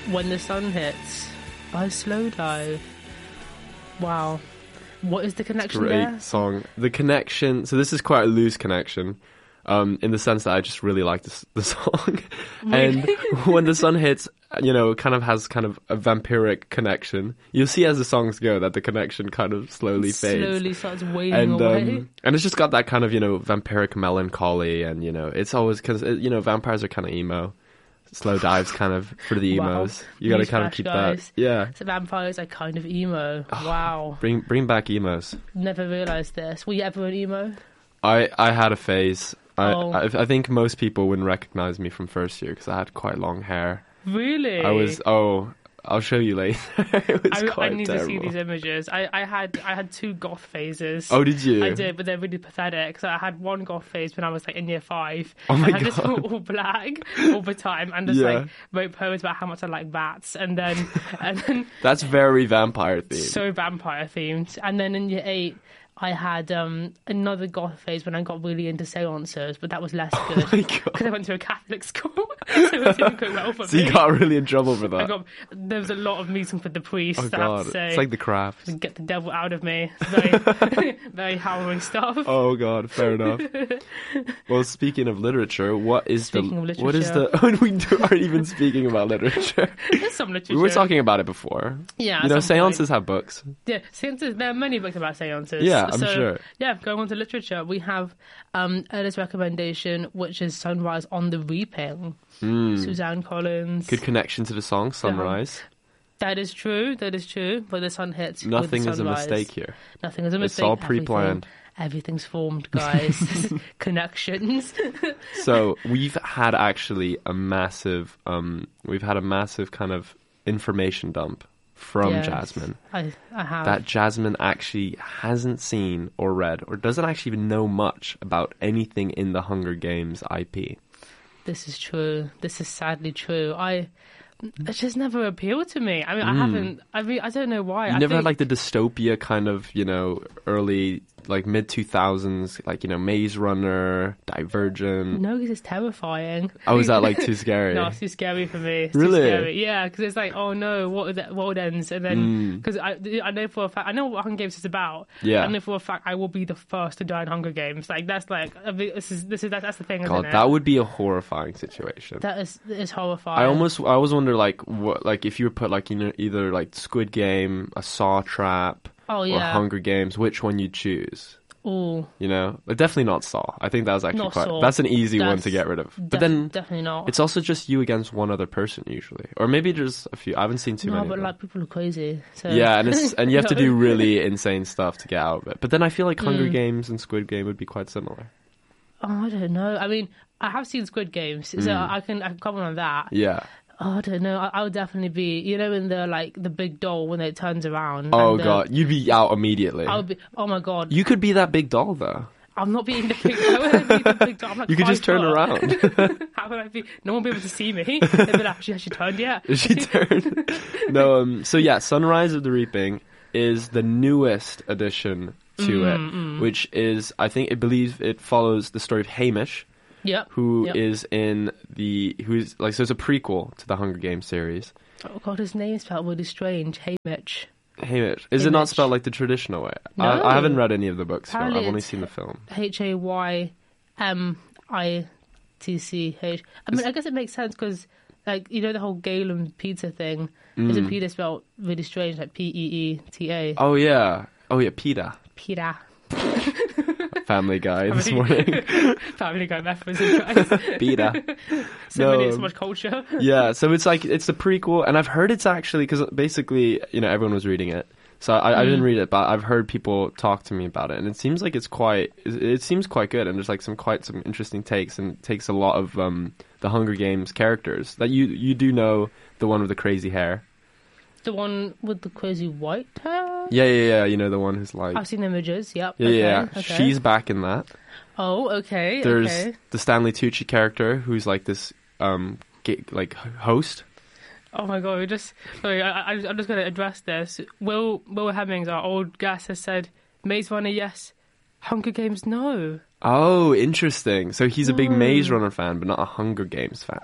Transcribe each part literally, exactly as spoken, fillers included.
When the Sun Hits by Slowdive. Wow. What is the connection Great there? song. The connection, so this is quite a loose connection. Um, in the sense that I just really like this, the song. And when the sun hits, you know, it kind of has kind of a vampiric connection. You'll see as the songs go that the connection kind of slowly fades. Slowly starts wading and, away. Um, and it's just got that kind of, you know, vampiric melancholy. And, you know, it's always, because, you know, vampires are kind of emo. Slowdive's kind of for the emos. Wow. You got to Newsflash, kind of keep guys. that. Yeah. So vampires are kind of emo. Wow. Bring bring back emos. Never realised this. Were you ever an emo? I, I had a phase. I, Oh. I I think most people wouldn't recognize me from first year because I had quite long hair. Really? I was oh I'll show you later. It was I, quite I need terrible. to see these images. I, I had I had two goth phases. Oh, did you? I did, but they're really pathetic. So I had one goth phase when I was like in year five. Oh my I had just God. all black all the time and just Yeah. like wrote poems about how much I like bats, and then and then That's very vampire themed. so vampire themed. And then in year eight, I had um, another goth phase when I got really into seances, but that was less good Oh my because God. I went to a Catholic school, so it didn't go well for So me. you got really in trouble for I that. got there was a lot of meetings with the priest. Oh I have God, to say. it's like The Craft. Get the devil out of me. Very, very harrowing stuff. Oh God, fair enough. Well, speaking of literature, what is Speaking the of what is literature. the? We do- aren't even speaking about literature. There's some literature. We were talking about it before. Yeah, you know, at some point. seances have books. Yeah, seances. There are many books about seances. Yeah, I'm so, sure. Yeah, going on to literature, we have um, Ella's recommendation, which is Sunrise on the Reaping. Suzanne Collins. Good connection to the song Sunrise. That is true. That is true. But the sun hits. with Nothing the is a sunrise. mistake here. Nothing is a It's mistake. all Everything- pre-planned. Everything's formed, guys. Connections. So we've had actually a massive, um, we've had a massive kind of information dump from Yes, Jasmine. I, I have. That Jasmine actually hasn't seen or read or doesn't actually even know much about anything in the Hunger Games I P. This is true. This is sadly true. I. It just never appealed to me. I mean, I haven't. I mean, I don't know why. You I never think, had like the dystopia kind of, you know, early, like mid two thousands, like, you know, Maze Runner, Divergent. No, because it's terrifying. Oh, is that like too scary? No, it's too scary for me. It's Really? Too scary. Yeah, because it's like, oh no, what the world ends, and then because I, I know for a fact, I know what Hunger Games is about. Mm. Yeah. I know for a fact I will be the first to die in Hunger Games. Like that's like I mean, this is this is that, that's the thing. God, isn't it? that would be a horrifying situation. that is is horrifying. I almost, I always wonder, like, what, like, if you were put, like, you know, either like Squid Game, a Saw Trap, Oh or yeah. Hunger Games, which one you'd choose? Ooh. You know, but definitely not Saw. I think that was actually Not quite. Saw. That's an easy one That's to get rid of. But Def- then definitely not. it's also just you against one other person usually, or maybe just a few. I haven't seen too no, many. but of them. like people are crazy. So. Yeah, and it's and you have to No. do really insane stuff to get out of it. But then I feel like Hunger Mm. Games and Squid Game would be quite similar. Oh, I don't know. I mean, I have seen Squid Games, so Mm. I can I can comment on that. Yeah. Oh, I don't know. I, I would definitely be, you know, in the like the big doll when it turns around. Oh and, uh, God, you'd be out immediately. I would be. Oh my God, You could be that big doll though. I'm not being the big. I wouldn't be the big doll. I'm like You could five just turn foot. around. How would I be? No one would be able to see me. They'd be like, "Has she, has she turned yet?" She turned. No, um. So yeah, Sunrise of the Reaping is the newest addition to Mm, it, which is I think it believes it follows the story of Hamish, Yep. who yep. is in the who's like so it's a prequel to the Hunger Games series. Oh God, his name's spelled really strange. Hamish. Hamish. Is it not Hamish. spelled like the traditional way? No. I, I haven't read any of the books. So Apparently I've only it's- seen the film. H A Y M I T C H. I mean, I guess it makes sense because, like, you know, the whole Galen pizza thing. Isn't Mm. pizza spelled really strange, like P E E T A? Oh yeah. Oh yeah. PETA. Pita. Family Guy this Family- morning. Family Guy references, guys. PETA. so No, many, so um, much culture. Yeah. So it's like it's the prequel, and I've heard it's actually because basically you know everyone was reading it. So I, I didn't Mm. read it, but I've heard people talk to me about it, and it seems like it's quite. It, it seems quite good, and there's like some quite some interesting takes, and it takes a lot of um, the Hunger Games characters that you you do know the one with the crazy hair. The one with the crazy white hair? Yeah, yeah, yeah. You know the one who's like. I've seen images, yep. Yeah, okay, yeah. okay. She's back in that. Oh, okay, There's okay. the Stanley Tucci character who's like this um ga- like host. Oh my God, we just... Sorry, I, I, I'm just going to address this. Will Will Hemmings, our old guest, has said, Maze Runner, yes. Hunger Games, no. Oh, interesting. So he's a big No. Maze Runner fan, but not a Hunger Games fan.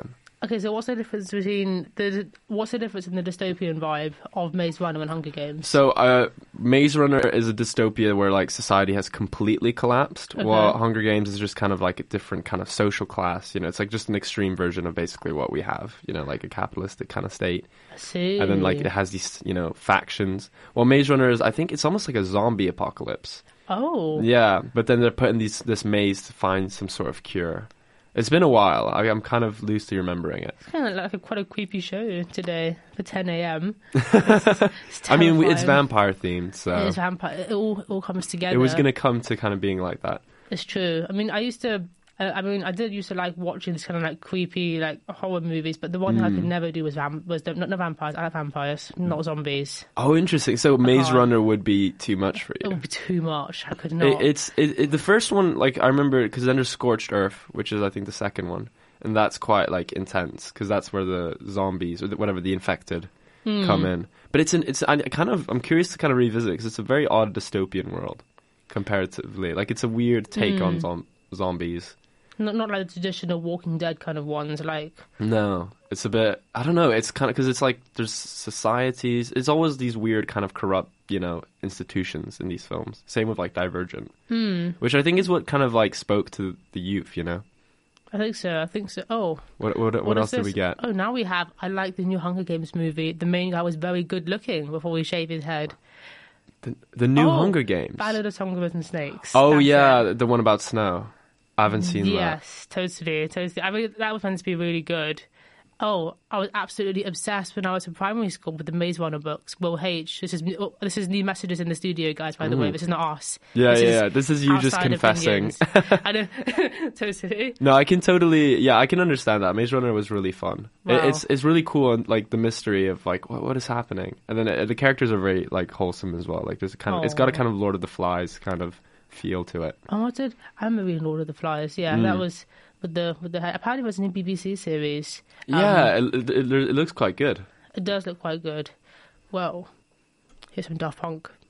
Okay, so what's the difference between the what's the difference in the dystopian vibe of Maze Runner and Hunger Games? So, uh, Maze Runner is a dystopia where like society has completely collapsed, Okay. while Hunger Games is just kind of like a different kind of social class. You know, it's like just an extreme version of basically what we have. You know, like a capitalistic kind of state, I see. and then like it has these you know factions. Well, Maze Runner is I think it's almost like a zombie apocalypse. Oh. Yeah, but then they're putting these this maze to find some sort of cure. It's been a while. I, I'm kind of loosely remembering it. It's kind of like a, quite a creepy show today for ten a.m. It's, it's I mean, we- it's terrifying. vampire themed, so It is vampire. It all it all comes together. it was going to come to kind of being like that. It's true. I mean, I used to. Uh, I mean, I did used to like watching this kind of like creepy, like horror movies. But the one thing I Hmm. could never do was vam- was the, not the vampires. I like vampires, not zombies. Oh, interesting. So Maze can't. Runner would be too much for It you. would be too much. I could It, not. it's it, it, the first one. Like I remember because then there's Scorched Earth, which is I think the second one, and that's quite like intense because that's where the zombies or the, whatever the infected Hmm. come in. But it's an it's I kind of I'm curious to kind of revisit because it's a very odd dystopian world comparatively. Like it's a weird take on Hmm. zom- zombies. Not not like the traditional Walking Dead kind of ones. Like No, it's a bit. I don't know. It's kind of because it's like there's societies. It's always these weird kind of corrupt, you know, institutions in these films. Same with like Divergent, hmm, which I think is what kind of like spoke to the youth. You know, I think so. I think so. Oh, what what, what, what else is did we this? get? Oh, now we have. I like the new Hunger Games movie. The main guy was very good looking before he shaved his head. The, the new Oh, Hunger Games. Ballad of Songbirds and Snakes. Oh That's yeah, it. the one about snow. I haven't seen that. Yes, totally, totally. I mean, that was meant to be really good. Oh, I was absolutely obsessed when I was in primary school with the Maze Runner books. Will H. This is oh, this is new messages in the studio, guys. By the way, this is not us. Mm-hmm. Yeah, This yeah, is yeah. This is you just outside confessing. opinions. I know, totally. No, I can totally. Yeah, I can understand that. Maze Runner was really fun. It, Wow. it's it's really cool and like the mystery of like what what is happening, and then uh, the characters are very like wholesome as well. Like there's a kind of it's got a Aw. kind of Lord of the Flies kind of feel to it. Oh, I did. I remember reading Lord of the Flies. Yeah, Mm. that was with the with the. Apparently, it was a new B B C series. Um, Yeah, it, it, it looks quite good. it does look quite good. Well, here's some Daft Punk.